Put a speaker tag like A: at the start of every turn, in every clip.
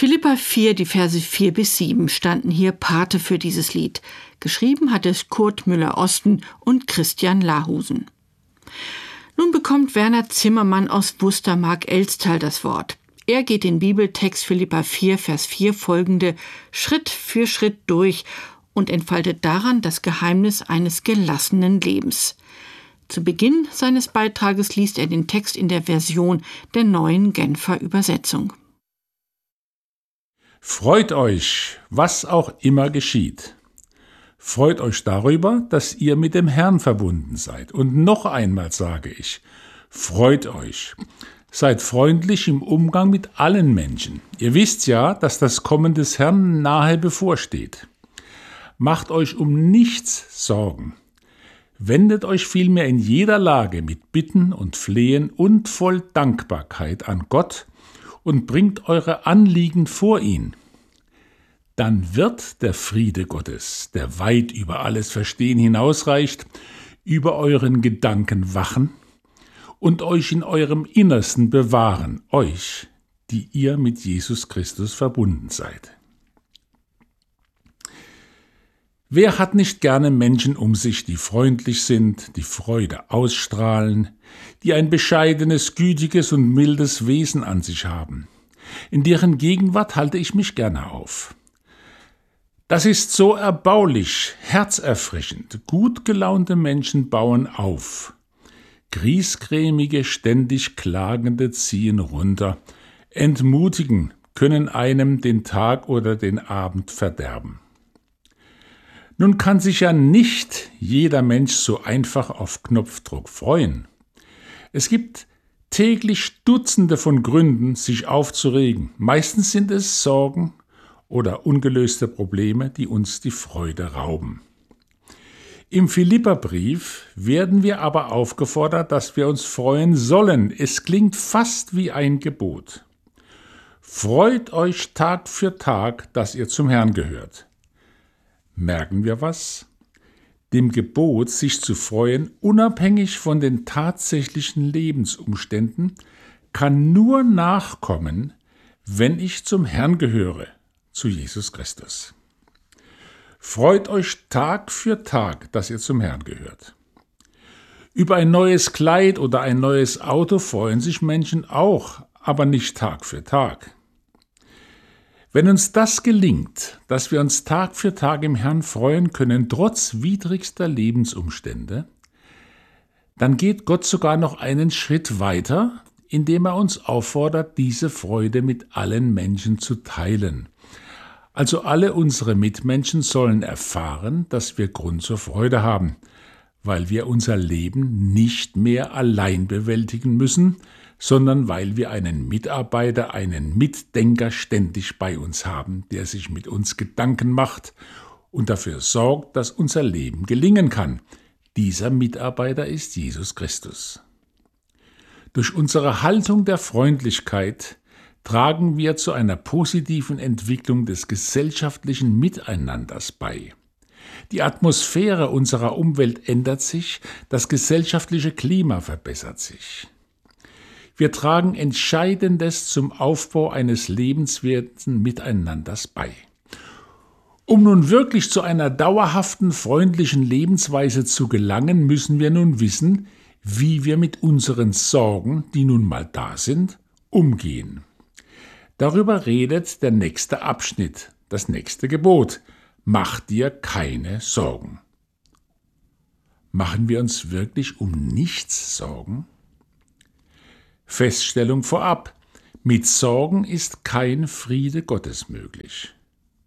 A: Philipper 4, die Verse 4-7 standen hier Pate für dieses Lied. Geschrieben hat es Kurt Müller-Osten und Christian Lahusen. Nun bekommt Werner Zimmermann aus Wustermark-Elstal das Wort. Er geht den Bibeltext Philipper 4, Vers 4 folgende Schritt für Schritt durch und entfaltet daran das Geheimnis eines gelassenen Lebens. Zu Beginn seines Beitrages liest er den Text in der Version der Neuen Genfer Übersetzung.
B: Freut euch, was auch immer geschieht. Freut euch darüber, dass ihr mit dem Herrn verbunden seid. Und noch einmal sage ich, freut euch. Seid freundlich im Umgang mit allen Menschen. Ihr wisst ja, dass das Kommen des Herrn nahe bevorsteht. Macht euch um nichts Sorgen. Wendet euch vielmehr in jeder Lage mit Bitten und Flehen und voll Dankbarkeit an Gott und bringt eure Anliegen vor ihn. Dann wird der Friede Gottes, der weit über alles Verstehen hinausreicht, über euren Gedanken wachen und euch in eurem Innersten bewahren, euch, die ihr mit Jesus Christus verbunden seid. Wer hat nicht gerne Menschen um sich, die freundlich sind, die Freude ausstrahlen, die ein bescheidenes, gütiges und mildes Wesen an sich haben? In deren Gegenwart halte ich mich gerne auf. Das ist so erbaulich, herzerfrischend. Gut gelaunte Menschen bauen auf. Griesgrämige, ständig Klagende ziehen runter. Entmutigen können einem den Tag oder den Abend verderben. Nun kann sich ja nicht jeder Mensch so einfach auf Knopfdruck freuen. Es gibt täglich Dutzende von Gründen, sich aufzuregen. Meistens sind es Sorgen oder ungelöste Probleme, die uns die Freude rauben. Im Philipperbrief werden wir aber aufgefordert, dass wir uns freuen sollen. Es klingt fast wie ein Gebot. Freut euch Tag für Tag, dass ihr zum Herrn gehört. Merken wir was? Dem Gebot, sich zu freuen, unabhängig von den tatsächlichen Lebensumständen, kann nur nachkommen, wenn ich zum Herrn gehöre, zu Jesus Christus. Freut euch Tag für Tag, dass ihr zum Herrn gehört. Über ein neues Kleid oder ein neues Auto freuen sich Menschen auch, aber nicht Tag für Tag. Wenn uns das gelingt, dass wir uns Tag für Tag im Herrn freuen können, trotz widrigster Lebensumstände, dann geht Gott sogar noch einen Schritt weiter, indem er uns auffordert, diese Freude mit allen Menschen zu teilen. Also alle unsere Mitmenschen sollen erfahren, dass wir Grund zur Freude haben, weil wir unser Leben nicht mehr allein bewältigen müssen, sondern weil wir einen Mitarbeiter, einen Mitdenker ständig bei uns haben, der sich mit uns Gedanken macht und dafür sorgt, dass unser Leben gelingen kann. Dieser Mitarbeiter ist Jesus Christus. Durch unsere Haltung der Freundlichkeit tragen wir zu einer positiven Entwicklung des gesellschaftlichen Miteinanders bei. Die Atmosphäre unserer Umwelt ändert sich, das gesellschaftliche Klima verbessert sich. Wir tragen Entscheidendes zum Aufbau eines lebenswerten Miteinanders bei. Um nun wirklich zu einer dauerhaften, freundlichen Lebensweise zu gelangen, müssen wir nun wissen, wie wir mit unseren Sorgen, die nun mal da sind, umgehen. Darüber redet der nächste Abschnitt, das nächste Gebot. Mach dir keine Sorgen. Machen wir uns wirklich um nichts Sorgen? Feststellung vorab: Mit Sorgen ist kein Friede Gottes möglich.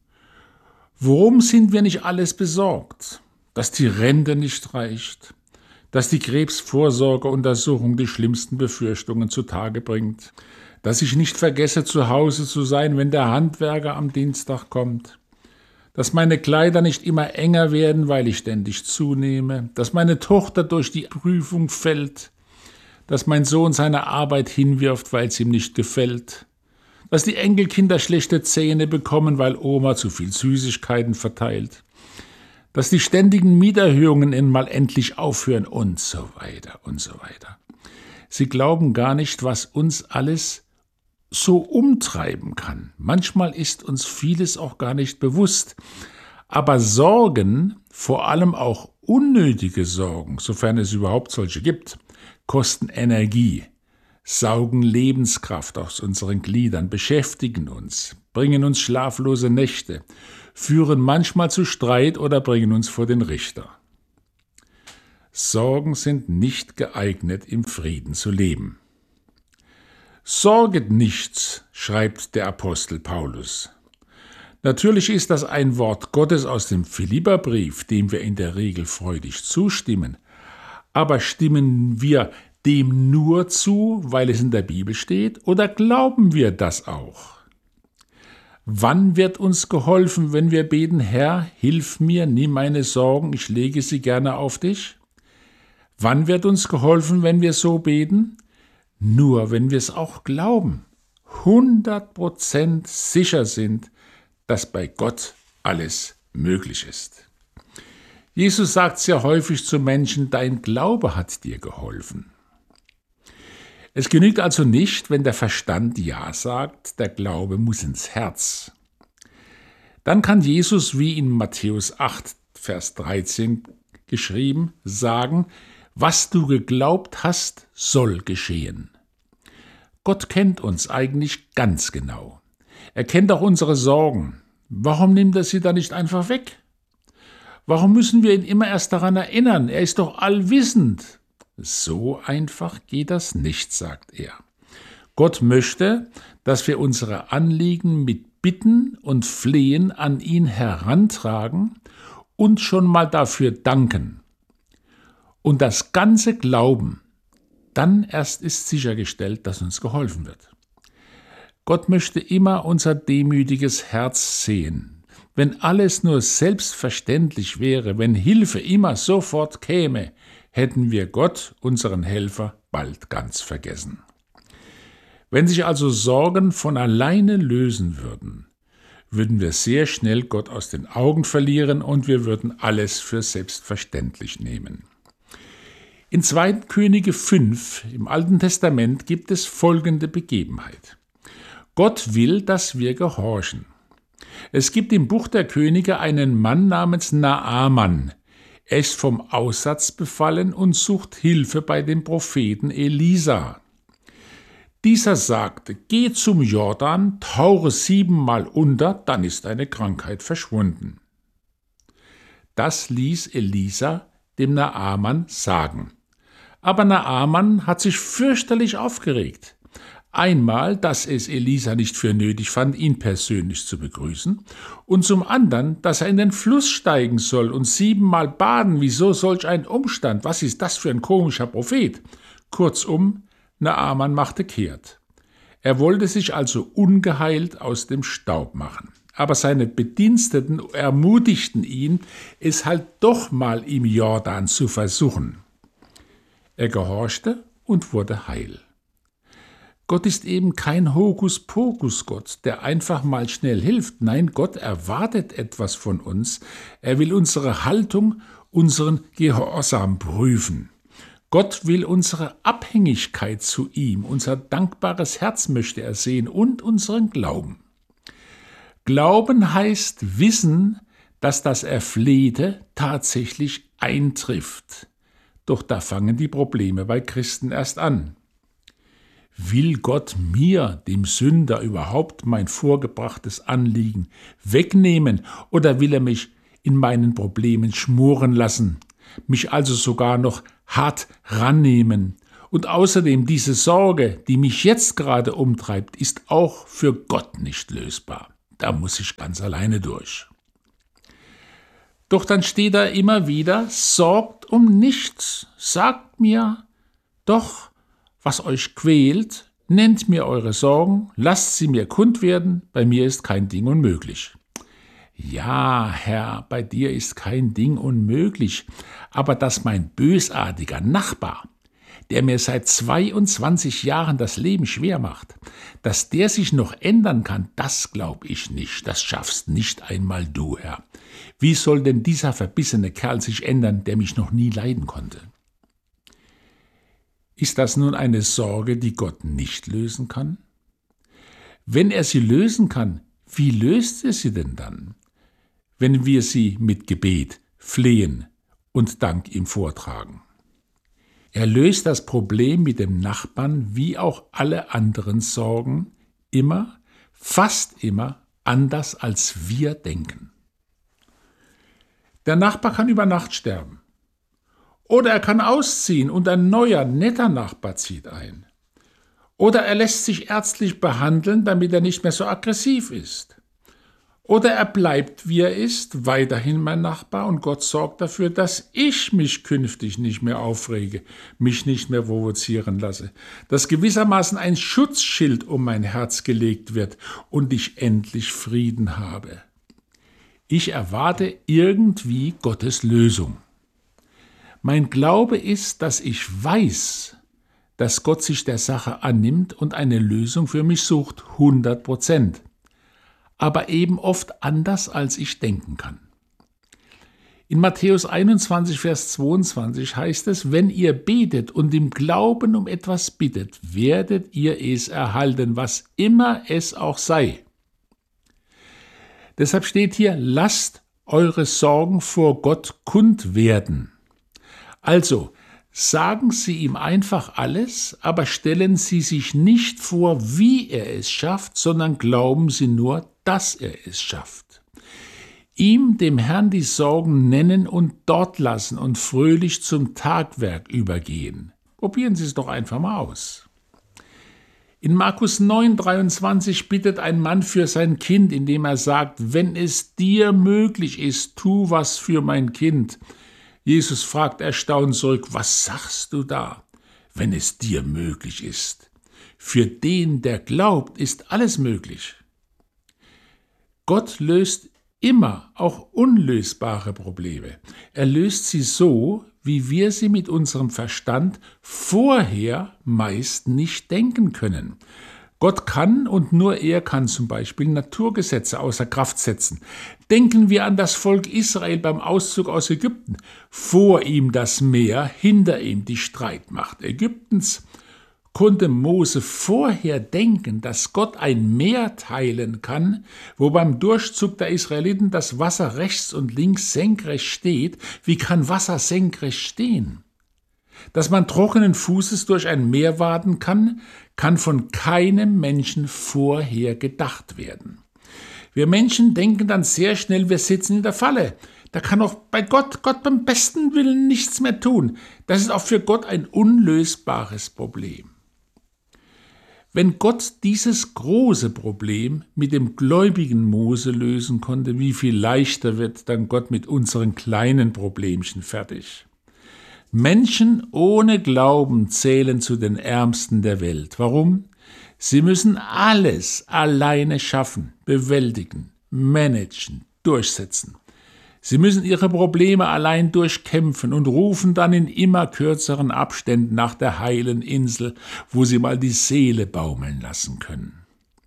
B: Worum sind wir nicht alles besorgt? Dass die Rente nicht reicht, dass die Krebsvorsorgeuntersuchung die schlimmsten Befürchtungen zutage bringt, dass ich nicht vergesse, zu Hause zu sein, wenn der Handwerker am Dienstag kommt, dass meine Kleider nicht immer enger werden, weil ich ständig zunehme, dass meine Tochter durch die Prüfung fällt, dass mein Sohn seine Arbeit hinwirft, weil es ihm nicht gefällt, dass die Enkelkinder schlechte Zähne bekommen, weil Oma zu viel Süßigkeiten verteilt, dass die ständigen Mieterhöhungen mal endlich aufhören und so weiter und so weiter. Sie glauben gar nicht, was uns alles so umtreiben kann. Manchmal ist uns vieles auch gar nicht bewusst. Aber Sorgen, vor allem auch unnötige Sorgen, sofern es überhaupt solche gibt, kosten Energie, saugen Lebenskraft aus unseren Gliedern, beschäftigen uns, bringen uns schlaflose Nächte, führen manchmal zu Streit oder bringen uns vor den Richter. Sorgen sind nicht geeignet, im Frieden zu leben. Sorget nichts, schreibt der Apostel Paulus. Natürlich ist das ein Wort Gottes aus dem Philipperbrief, dem wir in der Regel freudig zustimmen. Aber stimmen wir dem nur zu, weil es in der Bibel steht, oder glauben wir das auch? Wann wird uns geholfen, wenn wir beten, Herr, hilf mir, nimm meine Sorgen, ich lege sie gerne auf dich? Wann wird uns geholfen, wenn wir so beten? Nur wenn wir es auch glauben, 100% sicher sind, dass bei Gott alles möglich ist. Jesus sagt sehr häufig zu Menschen, dein Glaube hat dir geholfen. Es genügt also nicht, wenn der Verstand Ja sagt, der Glaube muss ins Herz. Dann kann Jesus, wie in Matthäus 8, Vers 13 geschrieben, sagen, was du geglaubt hast, soll geschehen. Gott kennt uns eigentlich ganz genau. Er kennt auch unsere Sorgen. Warum nimmt er sie dann nicht einfach weg? Warum müssen wir ihn immer erst daran erinnern? Er ist doch allwissend. So einfach geht das nicht, sagt er. Gott möchte, dass wir unsere Anliegen mit Bitten und Flehen an ihn herantragen und schon mal dafür danken. Und das ganze Glauben, dann erst ist sichergestellt, dass uns geholfen wird. Gott möchte immer unser demütiges Herz sehen. Wenn alles nur selbstverständlich wäre, wenn Hilfe immer sofort käme, hätten wir Gott, unseren Helfer, bald ganz vergessen. Wenn sich also Sorgen von alleine lösen würden, würden wir sehr schnell Gott aus den Augen verlieren und wir würden alles für selbstverständlich nehmen. In 2. Könige 5 im Alten Testament gibt es folgende Begebenheit. Gott will, dass wir gehorchen. Es gibt im Buch der Könige einen Mann namens Naaman. Er ist vom Aussatz befallen und sucht Hilfe bei dem Propheten Elisa. Dieser sagte, geh zum Jordan, tauche 7-mal unter, dann ist deine Krankheit verschwunden. Das ließ Elisa dem Naaman sagen. Aber Naaman hat sich fürchterlich aufgeregt. Einmal, dass es Elisa nicht für nötig fand, ihn persönlich zu begrüßen, und zum anderen, dass er in den Fluss steigen soll und 7-mal baden. Wieso solch ein Umstand? Was ist das für ein komischer Prophet? Kurzum, Naaman machte kehrt. Er wollte sich also ungeheilt aus dem Staub machen. Aber seine Bediensteten ermutigten ihn, es halt doch mal im Jordan zu versuchen. Er gehorchte und wurde heil. Gott ist eben kein Hokuspokus-Gott, der einfach mal schnell hilft. Nein, Gott erwartet etwas von uns. Er will unsere Haltung, unseren Gehorsam prüfen. Gott will unsere Abhängigkeit zu ihm, unser dankbares Herz möchte er sehen und unseren Glauben. Glauben heißt wissen, dass das Erflehte tatsächlich eintrifft. Doch da fangen die Probleme bei Christen erst an. Will Gott mir, dem Sünder, überhaupt mein vorgebrachtes Anliegen wegnehmen oder will er mich in meinen Problemen schmoren lassen, mich also sogar noch hart rannehmen? Und außerdem diese Sorge, die mich jetzt gerade umtreibt, ist auch für Gott nicht lösbar. Da muss ich ganz alleine durch. Doch dann steht da immer wieder, sorgt um nichts, sagt mir doch, was euch quält, nennt mir eure Sorgen, lasst sie mir kund werden, bei mir ist kein Ding unmöglich. Ja, Herr, bei dir ist kein Ding unmöglich, aber dass mein bösartiger Nachbar, der mir seit 22 Jahren das Leben schwer macht, dass der sich noch ändern kann, das glaube ich nicht, das schaffst nicht einmal du, Herr. Wie soll denn dieser verbissene Kerl sich ändern, der mich noch nie leiden konnte? Ist das nun eine Sorge, die Gott nicht lösen kann? Wenn er sie lösen kann, wie löst er sie denn dann? Wenn wir sie mit Gebet, Flehen und Dank ihm vortragen. Er löst das Problem mit dem Nachbarn wie auch alle anderen Sorgen immer, fast immer anders als wir denken. Der Nachbar kann über Nacht sterben. Oder er kann ausziehen und ein neuer, netter Nachbar zieht ein. Oder er lässt sich ärztlich behandeln, damit er nicht mehr so aggressiv ist. Oder er bleibt, wie er ist, weiterhin mein Nachbar und Gott sorgt dafür, dass ich mich künftig nicht mehr aufrege, mich nicht mehr provozieren lasse, dass gewissermaßen ein Schutzschild um mein Herz gelegt wird und ich endlich Frieden habe. Ich erwarte irgendwie Gottes Lösung. Mein Glaube ist, dass ich weiß, dass Gott sich der Sache annimmt und eine Lösung für mich sucht, 100%. Aber eben oft anders, als ich denken kann. In Matthäus 21, Vers 22 heißt es, wenn ihr betet und im Glauben um etwas bittet, werdet ihr es erhalten, was immer es auch sei. Deshalb steht hier, lasst eure Sorgen vor Gott kund werden. Also, sagen Sie ihm einfach alles, aber stellen Sie sich nicht vor, wie er es schafft, sondern glauben Sie nur, dass er es schafft. Ihm, dem Herrn, die Sorgen nennen und dort lassen und fröhlich zum Tagwerk übergehen. Probieren Sie es doch einfach mal aus. In Markus 9,23 bittet ein Mann für sein Kind, indem er sagt, wenn es dir möglich ist, tu was für mein Kind. Jesus fragt erstaunt zurück, was sagst du da, wenn es dir möglich ist? Für den, der glaubt, ist alles möglich. Gott löst immer auch unlösbare Probleme. Er löst sie so, wie wir sie mit unserem Verstand vorher meist nicht denken können. Gott kann und nur er kann zum Beispiel Naturgesetze außer Kraft setzen. Denken wir an das Volk Israel beim Auszug aus Ägypten. Vor ihm das Meer, hinter ihm die Streitmacht Ägyptens. Konnte Mose vorher denken, dass Gott ein Meer teilen kann, wo beim Durchzug der Israeliten das Wasser rechts und links senkrecht steht? Wie kann Wasser senkrecht stehen? Dass man trockenen Fußes durch ein Meer waden kann, kann von keinem Menschen vorher gedacht werden. Wir Menschen denken dann sehr schnell, wir sitzen in der Falle. Da kann auch bei Gott beim besten Willen nichts mehr tun. Das ist auch für Gott ein unlösbares Problem. Wenn Gott dieses große Problem mit dem gläubigen Mose lösen konnte, wie viel leichter wird dann Gott mit unseren kleinen Problemchen fertig? Menschen ohne Glauben zählen zu den Ärmsten der Welt. Warum? Sie müssen alles alleine schaffen, bewältigen, managen, durchsetzen. Sie müssen ihre Probleme allein durchkämpfen und rufen dann in immer kürzeren Abständen nach der heilen Insel, wo sie mal die Seele baumeln lassen können.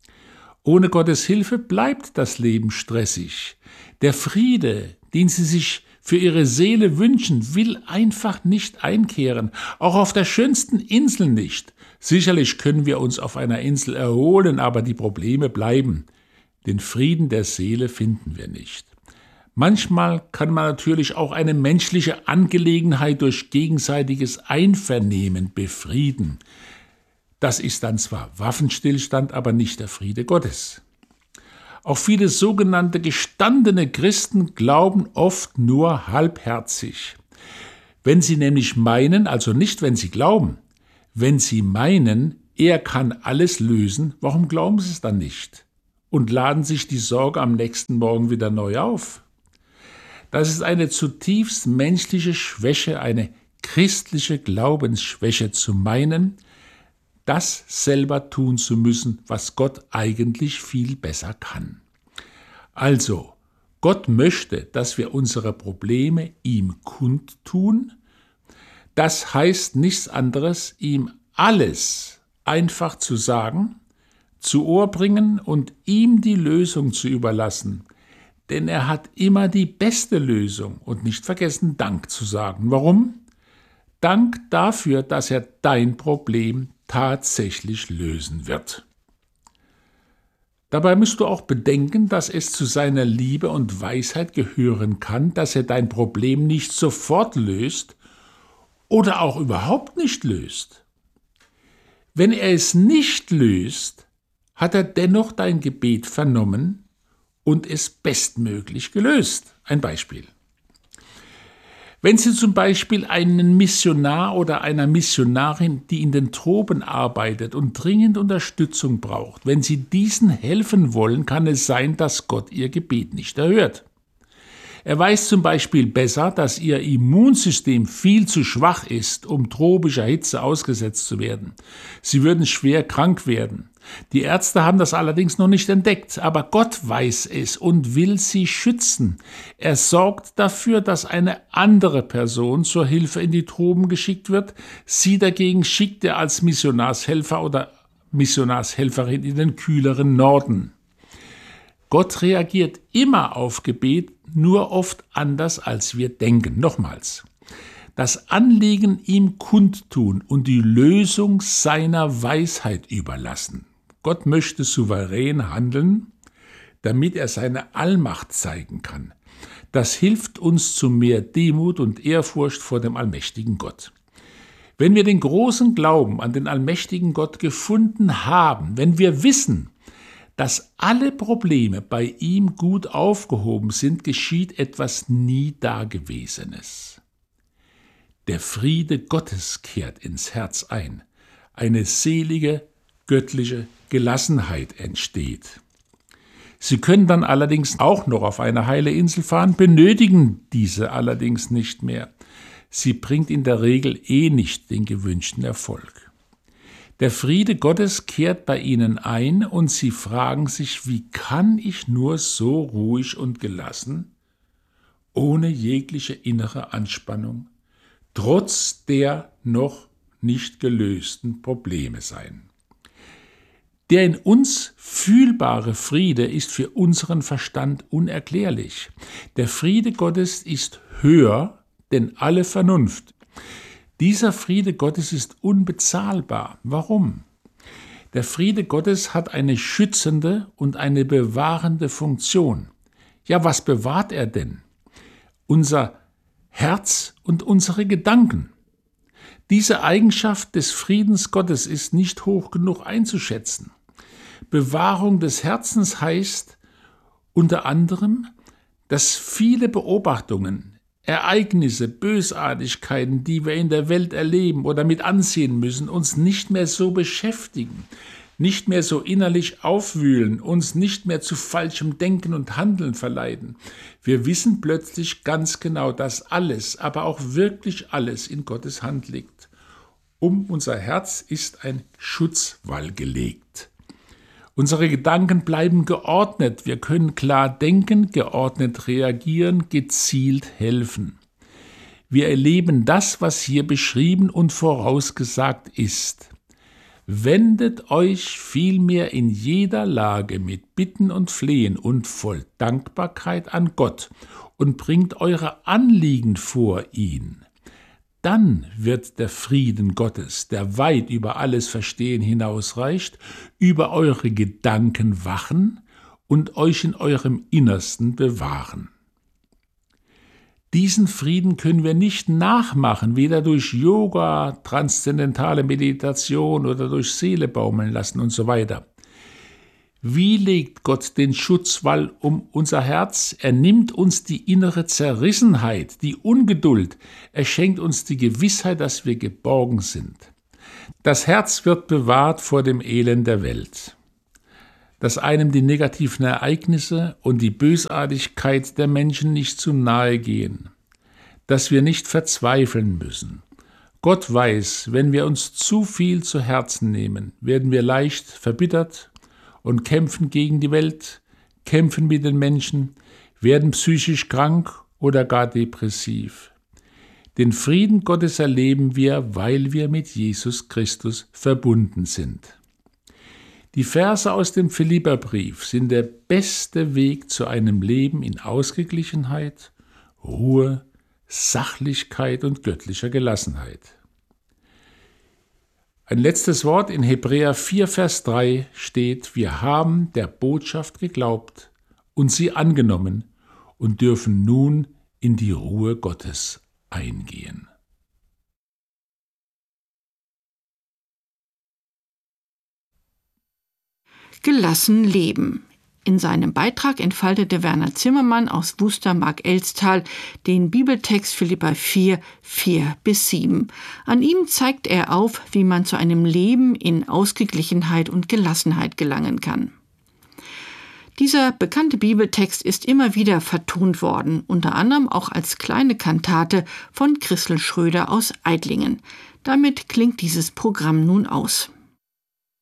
B: Ohne Gottes Hilfe bleibt das Leben stressig. Der Friede, den sie sich für ihre Seele wünschen, will einfach nicht einkehren, auch auf der schönsten Insel nicht. Sicherlich können wir uns auf einer Insel erholen, aber die Probleme bleiben. Den Frieden der Seele finden wir nicht. Manchmal kann man natürlich auch eine menschliche Angelegenheit durch gegenseitiges Einvernehmen befrieden. Das ist dann zwar Waffenstillstand, aber nicht der Friede Gottes. Auch viele sogenannte gestandene Christen glauben oft nur halbherzig. Wenn sie nämlich meinen, also nicht wenn sie glauben, wenn sie meinen, er kann alles lösen, warum glauben sie es dann nicht? Und laden sich die Sorge am nächsten Morgen wieder neu auf? Das ist eine zutiefst menschliche Schwäche, eine christliche Glaubensschwäche zu meinen, das selber tun zu müssen, was Gott eigentlich viel besser kann. Also, Gott möchte, dass wir unsere Probleme ihm kundtun. Das heißt nichts anderes, ihm alles einfach zu sagen, zu Ohr bringen und ihm die Lösung zu überlassen. Denn er hat immer die beste Lösung und nicht vergessen, Dank zu sagen. Warum? Dank dafür, dass er dein Problem tatsächlich lösen wird. Dabei musst du auch bedenken, dass es zu seiner Liebe und Weisheit gehören kann, dass er dein Problem nicht sofort löst oder auch überhaupt nicht löst. Wenn er es nicht löst, hat er dennoch dein Gebet vernommen und es bestmöglich gelöst. Ein Beispiel. Wenn Sie zum Beispiel einen Missionar oder einer Missionarin, die in den Tropen arbeitet und dringend Unterstützung braucht, wenn Sie diesen helfen wollen, kann es sein, dass Gott Ihr Gebet nicht erhört. Er weiß zum Beispiel besser, dass Ihr Immunsystem viel zu schwach ist, um tropischer Hitze ausgesetzt zu werden. Sie würden schwer krank werden. Die Ärzte haben das allerdings noch nicht entdeckt, aber Gott weiß es und will sie schützen. Er sorgt dafür, dass eine andere Person zur Hilfe in die Tropen geschickt wird. Sie dagegen schickt er als Missionarshelfer oder Missionarshelferin in den kühleren Norden. Gott reagiert immer auf Gebet, nur oft anders, als wir denken. Nochmals. Das Anliegen ihm kundtun und die Lösung seiner Weisheit überlassen. Gott möchte souverän handeln, damit er seine Allmacht zeigen kann. Das hilft uns zu mehr Demut und Ehrfurcht vor dem allmächtigen Gott. Wenn wir den großen Glauben an den allmächtigen Gott gefunden haben, wenn wir wissen, dass alle Probleme bei ihm gut aufgehoben sind, geschieht etwas nie Dagewesenes. Der Friede Gottes kehrt ins Herz ein. Eine selige, göttliche Gelassenheit entsteht. Sie können dann allerdings auch noch auf eine heile Insel fahren, benötigen diese allerdings nicht mehr. Sie bringt in der Regel nicht den gewünschten Erfolg. Der Friede Gottes kehrt bei ihnen ein und sie fragen sich, wie kann ich nur so ruhig und gelassen, ohne jegliche innere Anspannung, trotz der noch nicht gelösten Probleme sein. Der in uns fühlbare Friede ist für unseren Verstand unerklärlich. Der Friede Gottes ist höher denn alle Vernunft. Dieser Friede Gottes ist unbezahlbar. Warum? Der Friede Gottes hat eine schützende und eine bewahrende Funktion. Ja, was bewahrt er denn? Unser Herz und unsere Gedanken. Diese Eigenschaft des Friedens Gottes ist nicht hoch genug einzuschätzen. Bewahrung des Herzens heißt unter anderem, dass viele Beobachtungen, Ereignisse, Bösartigkeiten, die wir in der Welt erleben oder mit ansehen müssen, uns nicht mehr so beschäftigen, nicht mehr so innerlich aufwühlen, uns nicht mehr zu falschem Denken und Handeln verleiten. Wir wissen plötzlich ganz genau, dass alles, aber auch wirklich alles in Gottes Hand liegt. Um unser Herz ist ein Schutzwall gelegt. Unsere Gedanken bleiben geordnet. Wir können klar denken, geordnet reagieren, gezielt helfen. Wir erleben das, was hier beschrieben und vorausgesagt ist. Wendet euch vielmehr in jeder Lage mit Bitten und Flehen und voll Dankbarkeit an Gott und bringt eure Anliegen vor ihn. Dann wird der Frieden Gottes, der weit über alles Verstehen hinausreicht, über eure Gedanken wachen und euch in eurem Innersten bewahren. Diesen Frieden können wir nicht nachmachen, weder durch Yoga, transzendentale Meditation oder durch Seele baumeln lassen und so weiter. Wie legt Gott den Schutzwall um unser Herz? Er nimmt uns die innere Zerrissenheit, die Ungeduld. Er schenkt uns die Gewissheit, dass wir geborgen sind. Das Herz wird bewahrt vor dem Elend der Welt, dass einem die negativen Ereignisse und die Bösartigkeit der Menschen nicht zu nahe gehen, dass wir nicht verzweifeln müssen. Gott weiß, wenn wir uns zu viel zu Herzen nehmen, werden wir leicht verbittert und kämpfen gegen die Welt, kämpfen mit den Menschen, werden psychisch krank oder gar depressiv. Den Frieden Gottes erleben wir, weil wir mit Jesus Christus verbunden sind. Die Verse aus dem Philipperbrief sind der beste Weg zu einem Leben in Ausgeglichenheit, Ruhe, Sachlichkeit und göttlicher Gelassenheit. Ein letztes Wort in Hebräer 4, Vers 3 steht: Wir haben der Botschaft geglaubt und sie angenommen und dürfen nun in die Ruhe Gottes eingehen.
A: Gelassen leben. In seinem Beitrag entfaltete Werner Zimmermann aus Wustermark-Elztal den Bibeltext Philipper 4, 4-7. An ihm zeigt er auf, wie man zu einem Leben in Ausgeglichenheit und Gelassenheit gelangen kann. Dieser bekannte Bibeltext ist immer wieder vertont worden, unter anderem auch als kleine Kantate von Christel Schröder aus Eidlingen. Damit klingt dieses Programm nun aus.